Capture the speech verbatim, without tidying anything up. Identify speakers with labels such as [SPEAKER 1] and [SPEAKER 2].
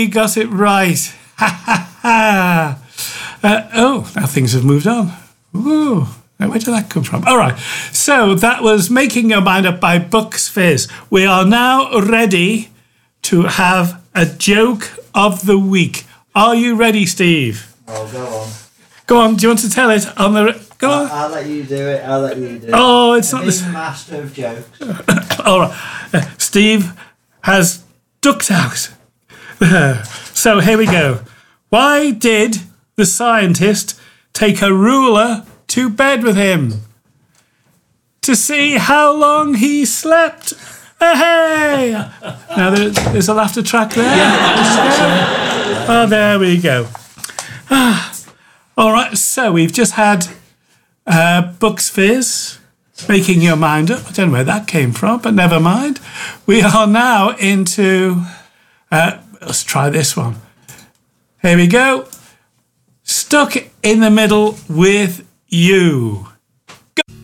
[SPEAKER 1] we got it right. Ha ha ha. Uh, oh, now things have moved on. Ooh, where did that come from? All right. So that was Making Your Mind Up by Bucks Fizz. We are now ready to have a joke of the week. Are you ready, Steve?
[SPEAKER 2] Oh, go on.
[SPEAKER 1] Go on. Do you want to tell it on the? Go on.
[SPEAKER 2] I'll, I'll let you do it. I'll let you do it.
[SPEAKER 1] Oh, it's
[SPEAKER 2] I'm
[SPEAKER 1] not the
[SPEAKER 2] being master of jokes.
[SPEAKER 1] All right. Uh, Steve has ducked out. So here we go. Why did the scientist take a ruler to bed with him? To see how long he slept. Hey! Now there, there's a laughter track there. Yeah. Oh, there we go. Ah. All right, so we've just had uh, Bucks Fizz, Making Your Mind Up. I don't know where that came from, but never mind. We are now into... Uh, let's try this one. Here we go. Stuck in the middle with you.